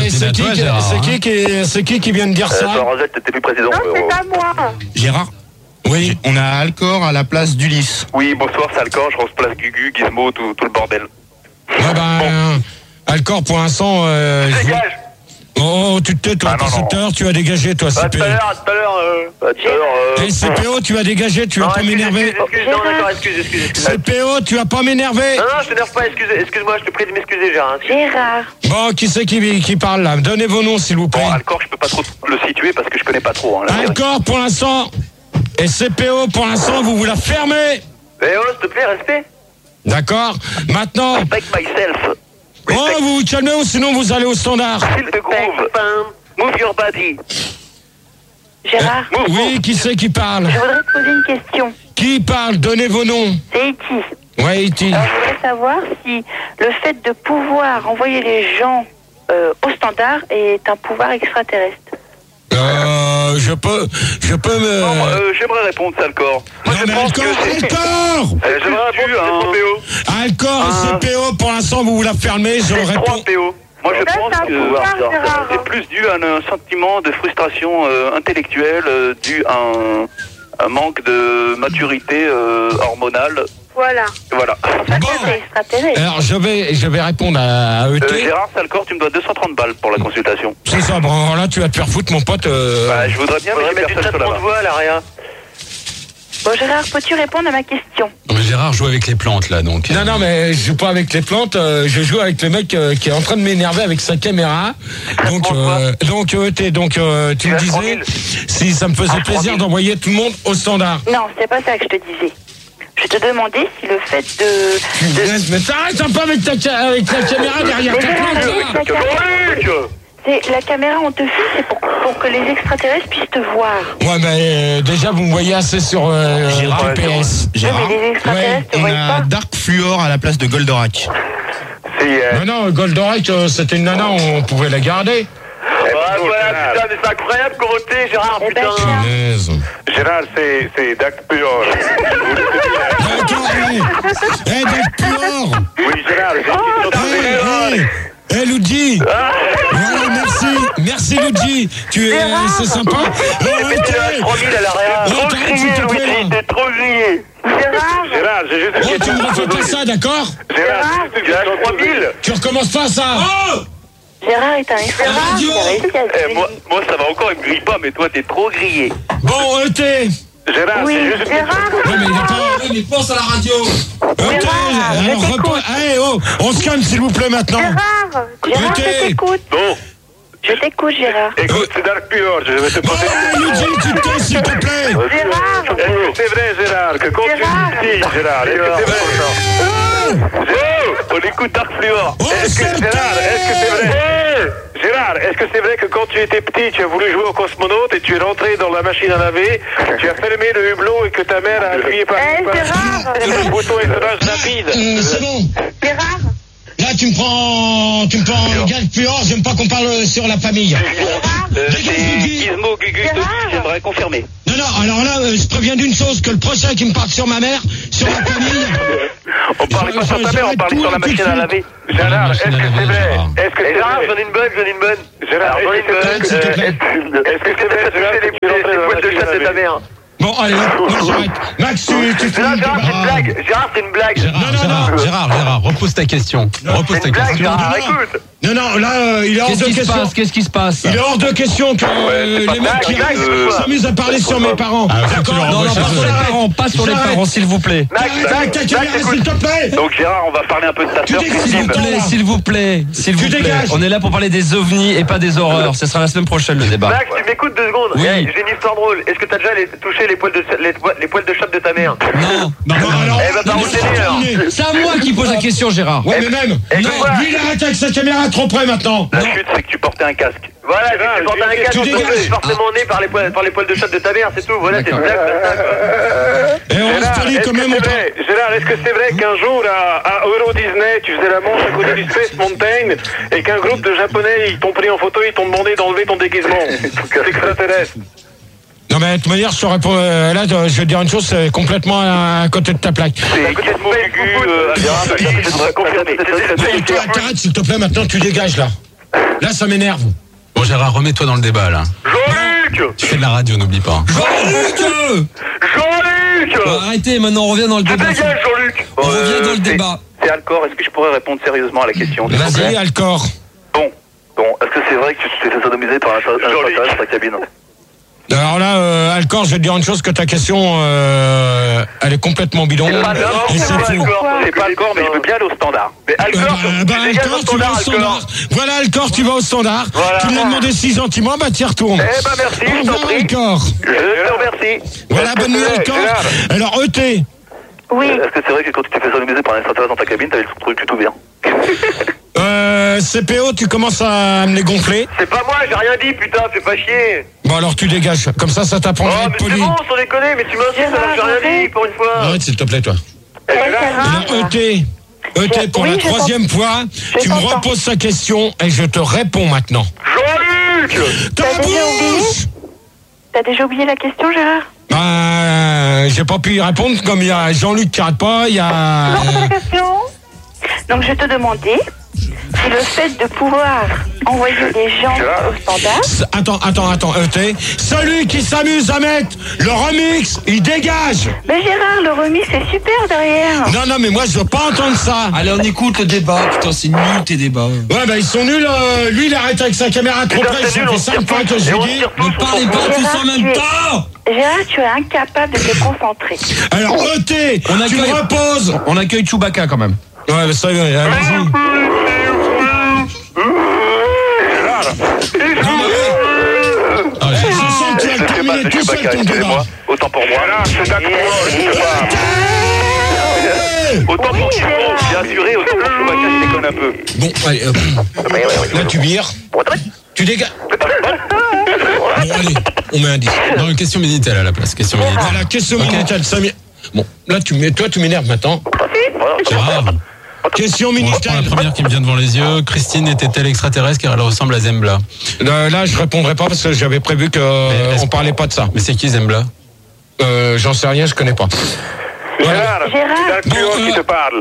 C'est qui vient de dire ça? Roosevelt, t'étais plus président. Non, c'est pas moi. Gérard, oui. On a Alcor à la place d'Ulysse. Oui, bonsoir, c'est Alcor, je remplace Gugu, Gizmo, tout le bordel. Ouais, ben, Alcor, pour l'instant... Dégage. Oh, tu te tais, toi, tout à l'heure, tu as dégagé, toi, CPO. Tout à l'heure, Et CPO, tu as dégagé, tu vas pas m'énerver. Excuse. CPO, tu vas pas m'énerver. Non, je t'énerve pas, excuse-moi, je te prie de m'excuser, Gérard. Gérard. Bon, qui c'est qui parle, là? Donnez vos noms, s'il vous plaît. Bon, Alcor, je peux pas trop le situer parce que je connais pas trop. Hein, Alcor, pour l'instant, et CPO, pour l'instant, vous la fermez. Eh oh, s'il te plaît, respect. D'accord. Maintenant... Respect myself. Oh, vous vous calmez ou sinon vous allez au standard. Feel the groove. Move your body. Gérard. Oui, qui c'est qui parle? Je voudrais te poser une question. Qui parle? Donnez vos noms. C'est E.T. Ouais, E.T. Alors, je voudrais savoir si le fait de pouvoir envoyer les gens au standard est un pouvoir extraterrestre. Je peux me... Non, j'aimerais répondre, ça, Alcor. Moi, je pense que c'est... Alcor J'aimerais répondre, c'est Alcor et CPO, pour l'instant, vous la fermez, je réponds. 3PO. Moi, je pense que c'est plus dû à un sentiment de frustration intellectuelle, dû à un manque de maturité hormonale. Voilà. Bon. C'est extraterrestre. Alors, je vais répondre à E.T. Gérard Salcor, tu me dois 230 balles pour la consultation. C'est ça, bon, là, tu vas te faire foutre, mon pote. Je voudrais bien mettre du traitement de voix, là, rien. Bon, Gérard, peux-tu répondre à ma question? Mais Gérard joue avec les plantes, là, donc. Non, mais je joue pas avec les plantes, je joue avec le mec qui est en train de m'énerver avec sa caméra. Donc, tu me disais si ça me faisait plaisir d'envoyer tout le monde au standard. Non, c'est pas ça que je te disais. Je te demandais si le fait de... Mais t'arrêtes un peu avec ta caméra derrière ta plante, là. C'est la caméra, on te filme, c'est pour que les extraterrestres puissent te voir. Ouais, mais déjà, vous me voyez assez sur GPS. Gérard, mais les extraterrestres te on voient a pas. Dark Fluor à la place de Goldorak. Non, Goldorak, c'était une nana, on pouvait la garder. Voilà, putain, mais c'est incroyable, Coroté, Gérard, putain. Gérard, c'est Dark Fluor. Dark Fluor. Oui, Gérard, j'ai une question. Luigi. Voilà, merci Luigi. C'est sympa. T'es 3000 à l'arrière. Trop grillé, Luigi, t'es trop grillé. Gérard, j'ai juste une question. Tu me refais pas ça, d'accord? Gérard, j'ai juste 3000. Tu recommences pas ça. Gérard est un extraterrestre. Moi, ça va encore, il me grille pas, mais toi, t'es trop grillé. Bon, E.T. Gérard, Oui, c'est juste... Gérard. Non, mais il a pas... Mais pense à la radio. Ok, alors allez, on se calme s'il vous plaît maintenant. Gérard, je t'écoute. Bon. Je t'écoute, Gérard. Écoute, c'est Dark Fluor, je vais te poser... Luigi, tu te tais, s'il te plaît. Gérard. Est-ce que c'est vrai, Gérard, que quand tu dis... Gérard, est-ce que c'est vrai? On écoute Dark Fluor. Gérard, est-ce que c'est vrai? Gérard, est-ce que c'est vrai que quand tu étais petit, tu as voulu jouer au cosmonaute et tu es rentré dans la machine à laver, tu as fermé le hublot et que ta mère a appuyé par Gérard. le bouton étonnage rapide? C'est bon. Gérard. Là, tu me prends gage puant, j'aime pas qu'on parle sur la famille. C'est Gizmo, Gugus, j'aimerais confirmer. Non, alors là, je préviens d'une chose, que le prochain qui me parle sur ma mère, sur la famille... On parlait pas sur ta mère, on parlait sur la machine à laver. Gérard, est-ce que c'est vrai? Gérard, j'en ai une bonne. Gérard, Est-ce que c'est vrai? Est-ce que c'est vrai? Les poils de chat de ta mère. Bon, allez, non, j'arrête. Max, tu fais Gérard, c'est une blague. Gérard, c'est une blague. Gérard, repose ta question. Repose ta question. Gérard, écoute. Non, là, il est hors de question. Qu'est-ce qui se passe? Il est hors de question que les mecs qui s'amusent à parler sur mes parents. D'accord? Non, pas sur les parents, pas sur les parents, s'il vous plaît. Max, ta caméra, s'il te plaît. Donc Gérard, on va parler un peu de ta sœur. S'il vous plaît. On est là pour parler des ovnis et pas des horreurs. Ce sera la semaine prochaine le débat. Max, tu m'écoutes 2 secondes. Oui. J'ai une histoire drôle. Est-ce que t'as déjà touché les poils de chatte de ta mère? Non, alors. Eh ben, par où t'es né, alors? c'est à moi qui pose la question, Gérard. Ouais, mais même. Non, lui, il arrête avec sa caméra trop près maintenant. La chute, c'est que tu portais un casque. Voilà, tu portais un casque, tu es forcément né par les poils de chatte de ta mère, c'est tout. Voilà, c'est une blague. Et on reste poli quand même. Gérard, est-ce que c'est vrai qu'un jour à Euro Disney, tu faisais la manche à côté du Space Mountain et qu'un groupe de Japonais, ils t'ont pris en photo, ils t'ont demandé d'enlever ton déguisement? C'est extraterrestre. Non, mais de toute manière, je te réponds. Là, je vais te dire une chose, c'est complètement à côté de ta plaque. C'est Gizmo, Gugu, je voudrais confirmer. T'arrêtes, s'il te plaît, maintenant, tu dégages là. Là, ça m'énerve. Bon, Gérard, remets-toi dans le débat, là. Jean-Luc! Tu fais de la radio, n'oublie pas. Jean-Luc! Bon, arrêtez, maintenant, on revient dans le débat. Dégage, Jean-Luc! On revient dans le débat. C'est Alcor, est-ce que je pourrais répondre sérieusement à la question? Vas-y, Alcor. Bon, est-ce que c'est vrai que tu t'es fait sodomiser par un extraterrestre dans ta cabine? Alors là, Alcor, je vais te dire une chose, que ta question, elle est complètement bidon. C'est pas Alcor, mais je veux bien aller au standard. Mais Alcor, Alcor, tu vas au standard. Voilà, Alcor, tu vas au standard. Voilà. Tu lui as demandé 6 gentiment, bah t'y retournes. Eh ben merci, je t'en prie. Alcor. Je te remercie. Voilà, bonne nuit, Alcor. Alors, ET. Oui. Est-ce que c'est vrai que quand tu t'es fait sodomiser par un extraterrestre dans ta cabine, t'avais le truc tout bien? CPO, tu commences à me les gonfler. C'est pas moi, j'ai rien dit, putain, fais pas chier. Bon, alors tu dégages. Comme ça t'apprendra à être mais poli. c'est bon, sans déconner, mais tu m'insistes alors que j'ai rien dit pour une fois. Arrête, s'il te plaît, toi. Alors, ET, pour la 3e fois, tu me reposes sa question et je te réponds maintenant. Jean-Luc! Ta bouche! T'as déjà oublié la question, Gérard? J'ai pas pu y répondre, comme il y a Jean-Luc qui arrête pas, il y a... Je repose la question. Donc, je te demandais si le fait de pouvoir envoyer des gens au standard... Attends, ET. Celui qui s'amuse à mettre le remix, il dégage. Mais Gérard, le remix, c'est super derrière. Non, mais moi, je veux pas entendre ça. Allez, on écoute le débat. Putain, c'est nul tes débats. Ouais, ils sont nuls. Lui, il arrête avec sa caméra trop près. Ça fait 5 fois que je lui dis. Ne parlez pas tous en même temps. Gérard, tu es incapable de te concentrer. Alors, ET, tu me reposes. On accueille Chewbacca quand même. Ouais, ça y est, vas-y. Je sens que tu as terminé tout seul ton débat. Autant pour moi. Autant pour Gizmo, bien assuré, autant pour Chewbacca, je déconne un peu. Bon, allez, là tu vires. Tu dégages. Bon, allez, on met un 10. Non, une question Minitel à la place. Question Minitel. Voilà, question Minitel. Bon, là tu m'énerves maintenant. Gérard. Question Bon, je prends la Minitel. première qui me vient devant les yeux. Christine était-elle extraterrestre car elle ressemble à Zembla? Là, je répondrai pas parce que j'avais prévu qu'on parlait pas de ça. Mais c'est qui Zembla? J'en sais rien, je connais pas. Gérard, c'est Bon, Alcor qui te parle.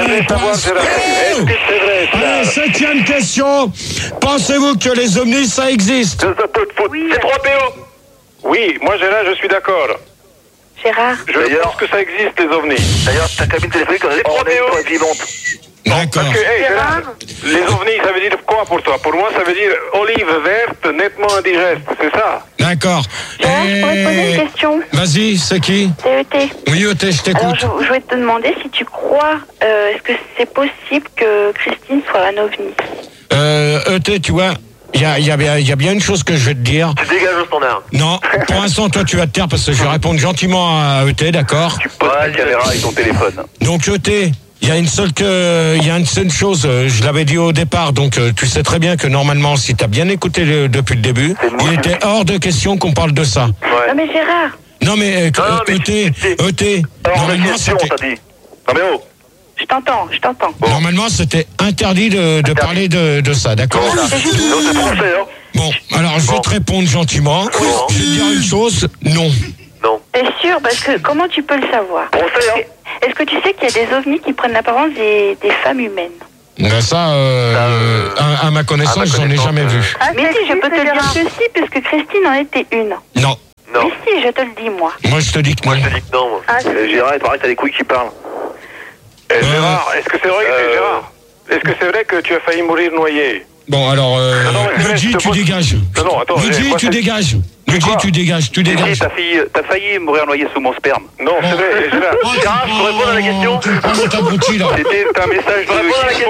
Allez, 7e question. Pensez-vous que les ovnis, ça existe? C'est 3 PO. Oui, moi Gérard, je suis d'accord. Gérard. Je pense que ça existe, les ovnis. D'ailleurs, ta cabine téléphonique, on est vivante. D'accord. Parce que, Gérard, les ovnis, ça veut dire quoi pour toi? Pour moi, ça veut dire olive verte, nettement indigeste, c'est ça? D'accord. Gérard, je pourrais te poser une question. Vas-y, c'est qui? C'est ET. Oui, ET, je t'écoute. Alors, je voulais te demander si tu crois, est-ce que c'est possible que Christine soit un ovni? ET, tu vois, il y a bien une chose que je vais te dire. Tu dégages au standard. Non, pour l'instant, toi, tu vas te taire parce que je vais répondre gentiment à ET, d'accord? Tu poses ta caméra avec ton téléphone. Donc, ET, il y a une seule chose, je l'avais dit au départ, donc tu sais très bien que normalement, si tu as bien écouté depuis le début, il était hors de question qu'on parle de ça. Non mais Gérard. Non mais ET, Hors de normalement question, t'as dit. Non mais oh. Je t'entends. Bon. Normalement, c'était interdit de parler de ça, d'accord? Non, c'est français, hein. Bon, alors je vais te répondre gentiment. Non. Je vais te dire une chose, non. Non. T'es sûr? Parce que comment tu peux le savoir? Français, hein. Est-ce que tu sais qu'il y a des ovnis qui prennent l'apparence des femmes humaines? Ben ça, à ma connaissance, j'en ai jamais vu. Ah, mais si, je peux te le dire que si, puisque Christine en était une. Non. Non. Mais si, je te le dis, moi. Moi, je te dis que non. Moi, je te dis que non, moi. Ah, Gérard, il paraît que t'as des couilles qui parlent. Gérard, est-ce que c'est vrai que Gérard, est-ce que c'est vrai que tu as failli mourir noyé? Bon, alors, non, mais Luigi, tu dégages. Non, attends. Luigi, tu dégages. Luigi, tu dégages. Si, t'as failli mourir noyé sous mon sperme. Non, c'est vrai, Gérard. Gérard, je peux répondre à la question? C'était un message de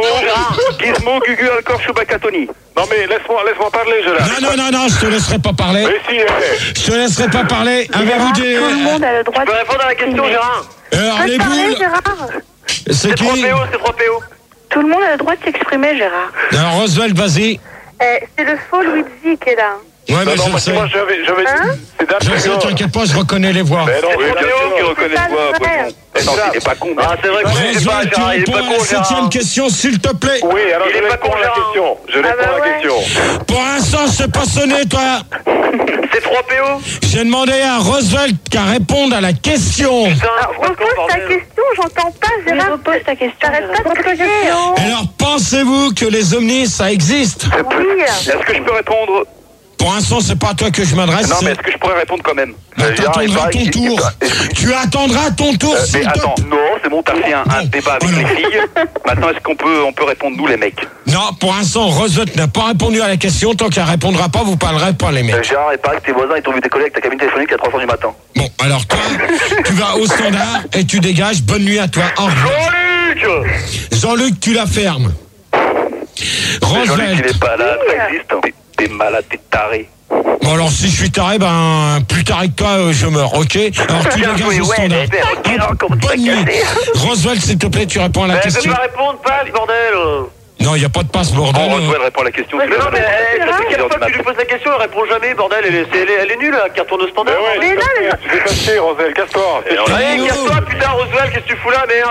Gizmo, Gugu, Alcor, Chewbacca, Tony. Non, mais laisse-moi parler, Gérard. Non, je te laisserai pas parler. Mais si, Je te laisserai pas parler. Avez-vous des... tout le monde a le droit Tu peux répondre à la question, Gérard? Alors, les boules... C'est qui? 3PO. Tout le monde a le droit de s'exprimer, Gérard. Alors, Roswell, vas-y. C'est le faux Luigi qui est là. Ouais, mais je le sais. moi, j'avais c'est Je le sais, t'inquiète pas, je reconnais les voix. Mais non, C'est bien 3PO qui sûr. reconnaît le voix, poisson. Non, il est pas con. Ah, c'est vrai que c'est pas, Roswell, tu Gérard, il est pas réponds à con, la Gérard. 7e question, s'il te plaît. Oui, alors Il je est pas réponds con, à la Gérard. question. Je réponds à la question. Pour l'instant, je t'ai pas sonné, toi. C'est 3PO. J'ai demandé à Roswell qu'à répondre à la question. Repose ta question, j'entends pas, Gérard. Repose ta question. T'arrêtes pas de crier. Alors, pensez-vous que les ovnis, ça existe? Oui. Est-ce que je peux répondre? Pour l'instant, c'est pas à toi que je m'adresse. Non, mais est-ce que je pourrais répondre quand même? T'attendras ton tour. Tu attendras ton tour, Mais s'il te attends, non, c'est bon, t'as fait un débat avec les filles. Maintenant, est-ce qu'on peut répondre, nous, les mecs? Non, pour l'instant, Roswell n'a pas répondu à la question. Tant qu'elle répondra pas, vous parlerez pas, les mecs. Gérard, il paraît que tes voisins, ils t'ont vu décoller avec ta cabine téléphonique à 3h du matin. Bon, alors toi, tu vas au standard et tu dégages. Bonne nuit à toi. Au revoir. Jean-Luc! Jean-Luc, tu la fermes. Jean-Luc, Roswell. il est pas là, ça existe. T'es malade, t'es taré. Bon, alors si je suis taré, ben plus taré que toi, je meurs, ok? Alors tu dégages au standard. Bonne nuit. Roswell, s'il te plaît, tu réponds à la question. Je peux pas répondre, passe, bordel. Non, il n'y a pas de passe, bordel. Roswell répond à la question. Non, mais ça fait quelle fois que tu lui poses la question, elle répond jamais, bordel. Elle est nulle, qui retourne au standard. Mais là, tu t'es passé, Rosel, casse-toi. Allez, casse-toi, putain, Roswell, qu'est-ce que tu fous là, merde?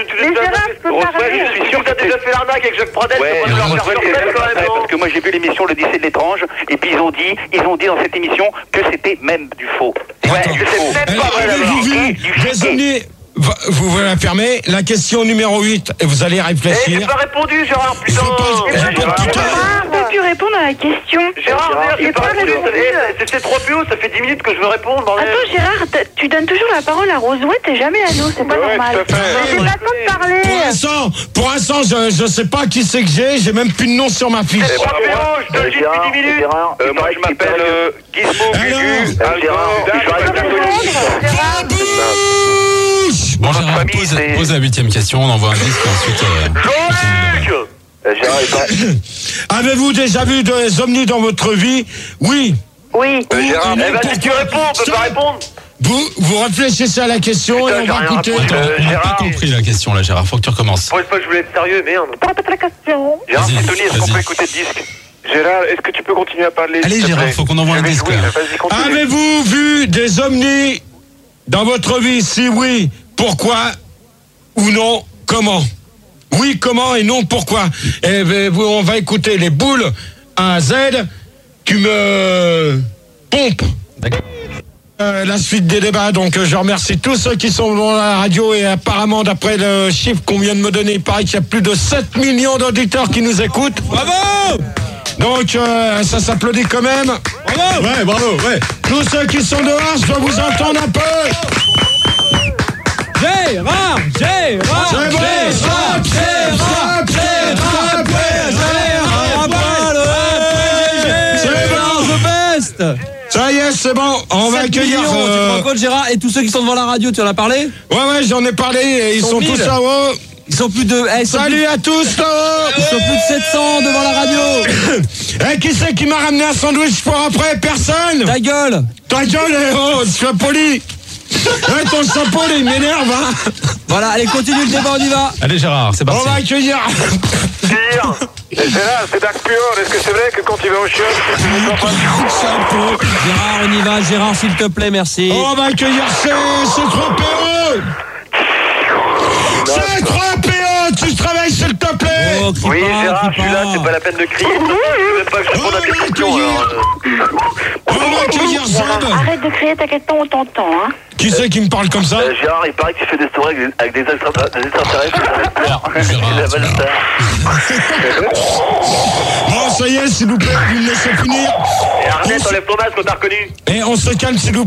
Roswell, je suis sûr que t'as déjà fait l'arnaque avec Jacques Pradel. Ouais, parce que moi j'ai vu l'émission Le 17 de l'étrange, et puis ils ont dit dans cette émission que c'était même du faux. Ouais, que c'est même pas vrai. Avez-vous vu des ovnis? Vous voulez la fermer. La question numéro 8, et vous allez réfléchir. J'ai pas répondu, Gérard, putain. Gérard, peux-tu répondre à la question? Gérard, j'ai pas répondu. C'est 3PO, ça fait 10 minutes que je veux répondre. Attends, Gérard, tu donnes toujours la parole à Roswell, t'es jamais à nous, c'est pas normal. J'ai pas le temps de parler. Pour l'instant, je sais pas qui c'est que j'ai même plus de nom sur ma fiche. 3PO, je te le dis depuis 10 minutes. Moi, je m'appelle Gizmo, Gugu, Bon, Gérard, pose la 8e question, on envoie un disque et ensuite... Avez-vous déjà vu des ovnis dans votre vie? Oui. Oui. Gérard, si tu réponds, on peut pas répondre. Vous réfléchissez à la question et on va écouter. On n'a pas compris la question là, Gérard, faut que tu recommences. Pour une fois, je voulais être sérieux, merde. Répète la question. Gérard, c'est Tony, est-ce qu'on peut écouter le disque? Gérard, est-ce que tu peux continuer à parler? Allez, Gérard, faut qu'on envoie un disque. Avez-vous vu des ovnis dans votre vie? Si oui, pourquoi? Ou non, comment? Oui, comment, et non, pourquoi? Et on va écouter les boules A à Z. Tu me pompes. La suite des débats, donc je remercie tous ceux qui sont dans la radio, et apparemment d'après le chiffre qu'on vient de me donner, il paraît qu'il y a plus de 7 millions d'auditeurs qui nous écoutent. Bravo! Donc ça s'applaudit quand même. Bravo! Ouais, bravo, ouais. Tous ceux qui sont dehors, je dois vous entendre un peu. Gérard! C'est bon! Ça y est, c'est bon, on va accueillir... Tu te rends compte, Gérard, et tous ceux qui sont devant la radio, tu en as parlé? Ouais, j'en ai parlé, et ils sont tous là-haut. Ils sont plus de... Salut à tous là-haut. Ils sont plus de 700 devant la radio. Qui c'est qui m'a ramené un sandwich pour après? Personne. Ta gueule, sois poli. Ton chapeau, il m'énerve, hein. Voilà, allez, continue le débat, on y va. Allez, Gérard, c'est parti. On va accueillir... Gérard, c'est Dark Pure. Est-ce que c'est vrai que quand il va au chiottes, tu ne comprends pas? Gérard, on y va. Gérard, s'il te plaît, merci. On va accueillir ces 3 PO. C'est 3 PO. tu travailles, s'il te plaît. Oh, crie Oui, pas, Gérard, crie je suis là, pas. c'est pas la peine de crier. Je veux même pas que je réponde à tes questions. On va accueillir Zeb. Arrête de crier, t'inquiète pas, on t'entend. Hein. Qui c'est qui me parle comme ça? Gérard, il paraît que tu fais des stories avec des extraterrestres. Bon, ça y est, s'il vous plaît, vous me laissez finir. Et Arnett, enlève ton masque, on t'a reconnu. Et on se calme, s'il vous plaît.